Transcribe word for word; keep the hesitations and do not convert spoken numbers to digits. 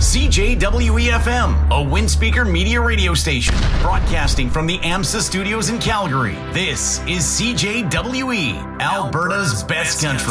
C J W E F M, a Windspeaker media radio station, broadcasting from the AMSA studios in Calgary. This is C J W E, Alberta's best country.